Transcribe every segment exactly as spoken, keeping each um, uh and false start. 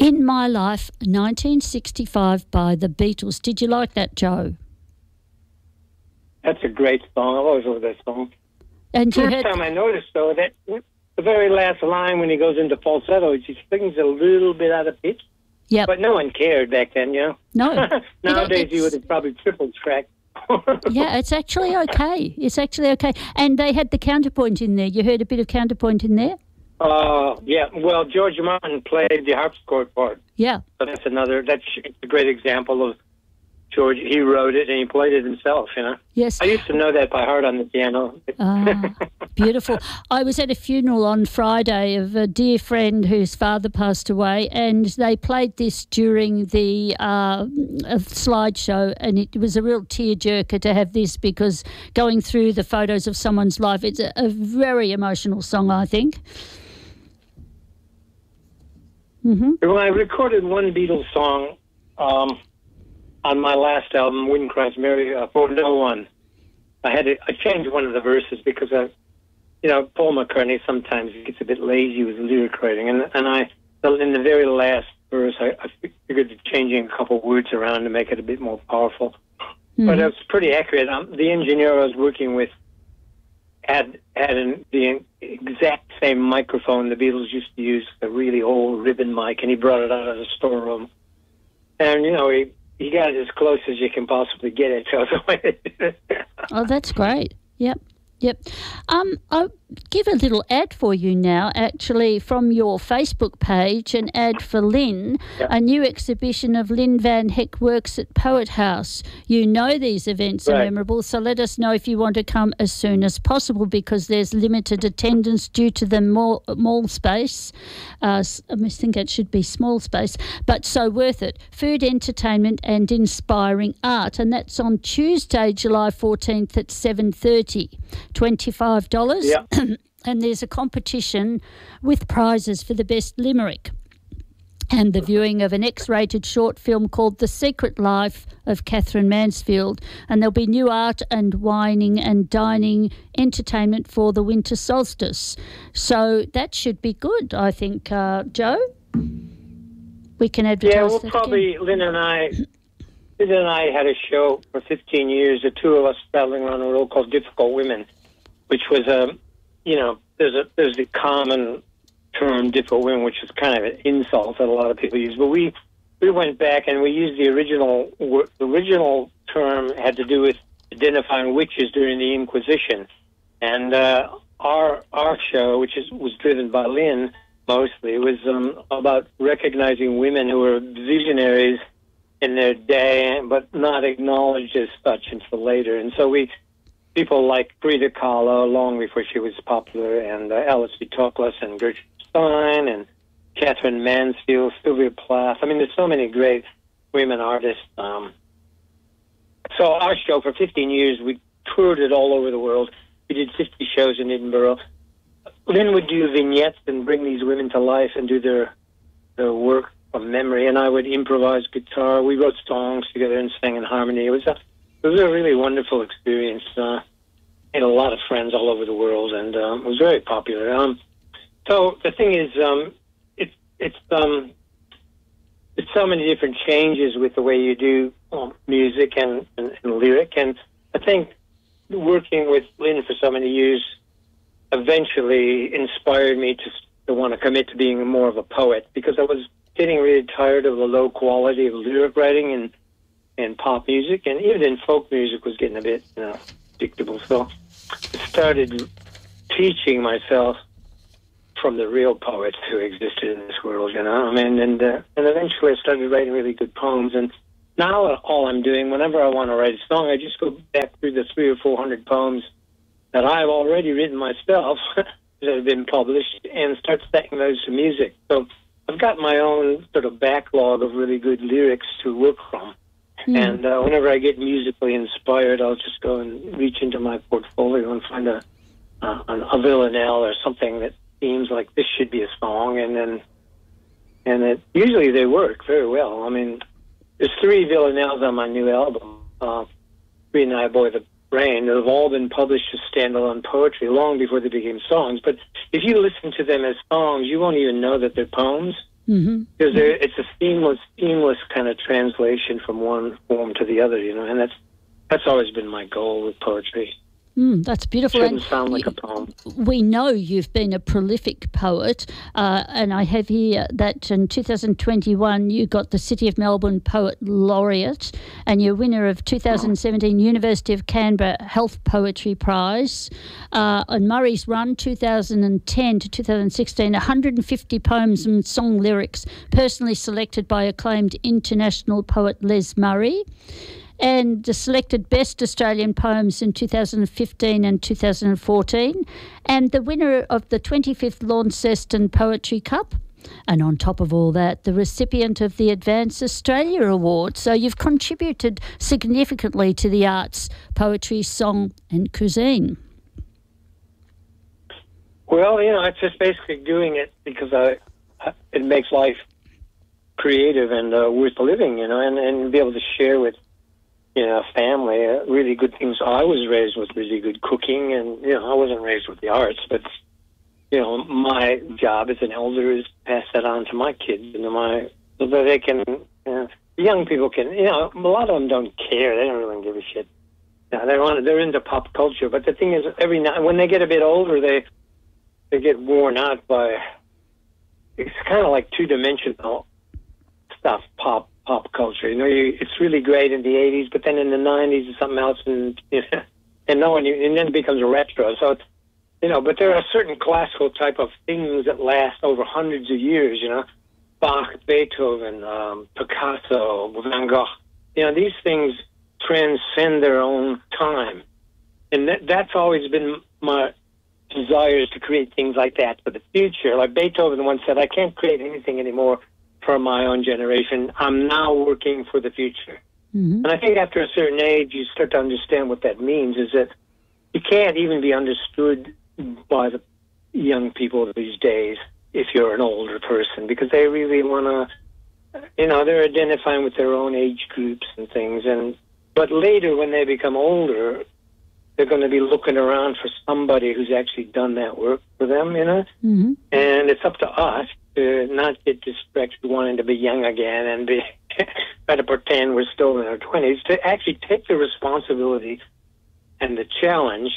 In My Life, nineteen sixty-five by the Beatles. Did you like that, Joe? That's a great song. I've always loved that song. And you First heard... time I noticed, though, that the very last line when he goes into falsetto, he sings a little bit out of pitch. Yep. But no one cared back then, you know? No. Nowadays, you you would have probably triple tracked. Yeah, it's actually okay. It's actually okay. And they had the counterpoint in there. You heard a bit of counterpoint in there? Uh, yeah, well, George Martin played the harpsichord part. Yeah. So that's another, that's a great example of George. He wrote it and he played it himself, you know? Yes. I used to know that by heart on the piano. Ah, beautiful. I was at a funeral on Friday of a dear friend whose father passed away, and they played this during the uh, slideshow, and it was a real tearjerker to have this because going through the photos of someone's life, it's a, a very emotional song, I think. Mm-hmm. Well, I recorded one Beatles song um, on my last album, Wind Cries Mary, uh, for no one. I had to, I changed one of the verses because I, you know, Paul McCartney sometimes gets a bit lazy with lyric writing, and and I in the very last verse I, I figured changing a couple words around to make it a bit more powerful. Mm-hmm. But it was pretty accurate. Um, the engineer I was working with had had an, the exact same microphone the Beatles used to use, a really old ribbon mic, and he brought it out of the storeroom, and you know he. You got it as close as you can possibly get it. So oh, that's great. Yep, yep. Um, I'll give a little ad for you now, actually, from your Facebook page, an ad for Lynn, yep. A new exhibition of Lynn Van Heck Works at Poet House. You know these events right. are memorable, so let us know if you want to come as soon as possible because there's limited attendance due to the mall, mall space. Uh, I think it should be small space, but so worth it. Food, entertainment and inspiring art, and that's on Tuesday, July fourteenth at seven thirty. twenty-five dollars. Yep. And there's a competition with prizes for the best limerick and the viewing of an X-rated short film called The Secret Life of Catherine Mansfield. And there'll be new art and wining and dining entertainment for the winter solstice. So that should be good, I think, uh, Joe. We can advertise Yeah, we'll that probably, again. Lynn and I, Lynn and I had a show for fifteen years, the two of us traveling around the world called Difficult Women, which was a, you know, there's a there's the common term difficult women, which is kind of an insult that a lot of people use. But we we went back and we used the original the original term had to do with identifying witches during the Inquisition, and uh, our our show, which is was driven by Lynn mostly, was um, about recognizing women who were visionaries in their day, but not acknowledged as such until later. And so we. People like Frida Kahlo, long before she was popular, and uh, Alice B. Toklas, and Gertrude Stein, and Catherine Mansfield, Sylvia Plath. I mean, there's so many great women artists. Um, so our show, for fifteen years, we toured it all over the world. We did fifty shows in Edinburgh. Lynn would do vignettes and bring these women to life and do their, their work from memory, and I would improvise guitar. We wrote songs together and sang in harmony. It was a It was a really wonderful experience. Uh, I had a lot of friends all over the world, and um, it was very popular. Um, so the thing is, um, it's it's um, it's so many different changes with the way you do um, music and, and, and lyric, and I think working with Lynn for so many years eventually inspired me to to want to commit to being more of a poet, because I was getting really tired of the low quality of lyric writing and. and pop music, and even in folk music was getting a bit, you know, predictable. So I started teaching myself from the real poets who existed in this world, you know. I mean, and uh, and eventually I started writing really good poems. And now all I'm doing, whenever I want to write a song, I just go back through the three or four hundred poems that I've already written myself that have been published, and start stacking those to music. So I've got my own sort of backlog of really good lyrics to work from. Mm. And uh, whenever I get musically inspired, I'll just go and reach into my portfolio and find a uh, a villanelle or something that seems like this should be a song, and then and it usually they work very well. I mean, there's three villanelles on my new album, uh, Three and I Boy the Brain, that have all been published as standalone poetry long before they became songs. But if you listen to them as songs, you won't even know that they're poems. Mm-hmm. Because it's a seamless, seamless kind of translation from one form to the other, you know, and that's that's always been my goal with poetry. Mm, that's beautiful. It shouldn't And sound like you, a poem. We know you've been a prolific poet, uh, and I have here that in two thousand twenty-one you got the City of Melbourne Poet Laureate, and you're winner of two thousand seventeen University of Canberra Health Poetry Prize. Uh, on Murray's Run two thousand ten to two thousand sixteen, one hundred fifty poems and song lyrics personally selected by acclaimed international poet Les Murray, and selected Best Australian Poems in two thousand fifteen and two thousand fourteen, and the winner of the twenty-fifth Launceston Poetry Cup. And on top of all that, the recipient of the Advance Australia Award. So you've contributed significantly to the arts, poetry, song and cuisine. Well, you know, it's just basically doing it because I, it makes life creative and uh, worth living, you know, and, and be able to share with, you know, family, uh, really good things. I was raised with really good cooking, and, you know, I wasn't raised with the arts, but, you know, my job as an elder is to pass that on to my kids and to my, so that they can, uh, young people can, you know, a lot of them don't care. They don't really give a shit. You know, they want, they're into pop culture, but the thing is, every now, when they get a bit older, they, they get worn out by, it's kind of like two-dimensional stuff, pop pop culture. You know, you, it's really great in the eighties, but then in the nineties it's something else, and you know, and no one, and then it becomes retro. So, it's, you know, but there are certain classical type of things that last over hundreds of years. You know, Bach, Beethoven, um, Picasso, Van Gogh. You know, these things transcend their own time, and that, that's always been my desire, is to create things like that for the future. Like Beethoven once said, "I can't create anything anymore for my own generation. I'm now working for the future." Mm-hmm. And I think after a certain age, you start to understand what that means, is that you can't even be understood by the young people these days if you're an older person, because they really want to, you know, they're identifying with their own age groups and things. And but later, when they become older, they're going to be looking around for somebody who's actually done that work for them, you know? Mm-hmm. And it's up to us to not get distracted wanting to be young again and be try to pretend we're still in our twenties, to actually take the responsibility and the challenge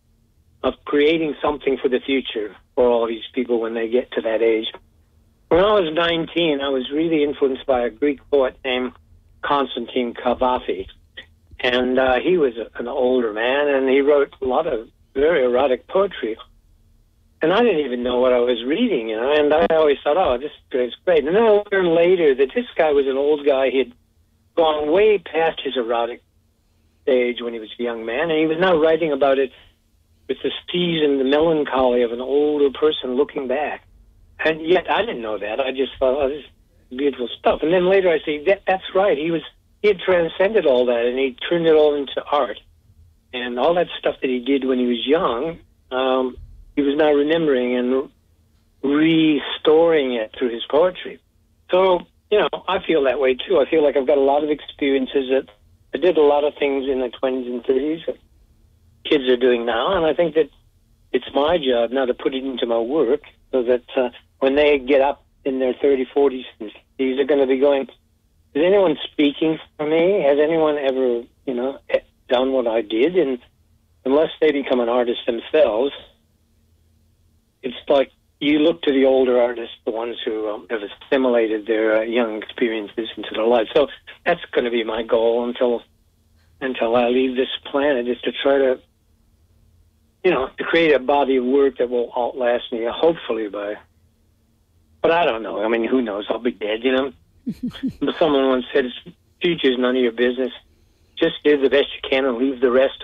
of creating something for the future for all these people when they get to that age. When I was nineteen, I was really influenced by a Greek poet named Constantine Cavafy. And uh, he was a, an older man, and he wrote a lot of very erotic poetry. And I didn't even know what I was reading, you know, and I always thought, oh, this is great. And then I learned later that this guy was an old guy. He had gone way past his erotic stage when he was a young man, and he was now writing about it with the steeze and the melancholy of an older person looking back. And yet I didn't know that. I just thought, oh, this is beautiful stuff. And then later I see, that, that's right. He was he had transcended all that, and he turned it all into art. And all that stuff that he did when he was young, um, he was now remembering and restoring it through his poetry. So, you know, I feel that way too. I feel like I've got a lot of experiences that I did a lot of things in the twenties and thirties that kids are doing now, and I think that it's my job now to put it into my work so that uh, when they get up in their thirties, forties, and fifties, they're going to be going, is anyone speaking for me? Has anyone ever, you know, done what I did? And unless they become an artist themselves, it's like you look to the older artists, the ones who um, have assimilated their uh, young experiences into their lives. So that's going to be my goal until until I leave this planet, is to try to, you know, to create a body of work that will outlast me, hopefully by, but I don't know. I mean, who knows? I'll be dead, you know. Someone once said, future's none of your business. Just do the best you can and leave the rest